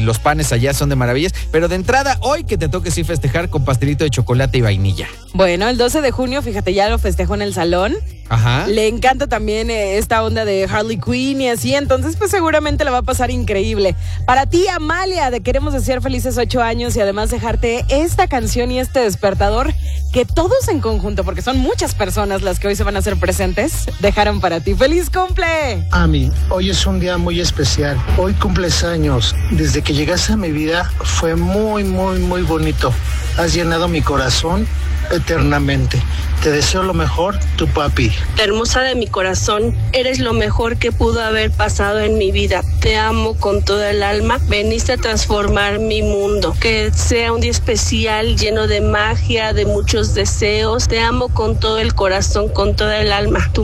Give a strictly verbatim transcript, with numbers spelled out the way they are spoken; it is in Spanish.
los panes allá son de maravillas. Pero de entrada, hoy que te toque sí festejar con pastelito de chocolate y vainilla. Bueno, el doce de junio, fíjate, ya lo festejo en el salón. Ajá. Le encanta también eh, esta onda de Harley Quinn y así, entonces pues seguramente la va a pasar increíble. Para ti, Amalia, de queremos desear felices ocho años y además dejarte esta canción y este despertador que todos en conjunto, porque son muchas personas las que hoy se van a hacer presentes, dejaron para ti. ¡Feliz cumple! Ami, hoy es un día muy especial. Hoy cumples años. Desde que llegaste a mi vida fue muy, muy, muy bonito. Has llenado mi corazón eternamente. Te deseo lo mejor, tu papi. Hermosa de mi corazón, eres lo mejor que pudo haber pasado en mi vida. Te amo con toda el alma. Veniste a transformar mi mundo. Que sea un día especial, lleno de magia, de muchos deseos. Te amo con todo el corazón, con toda el alma. Tu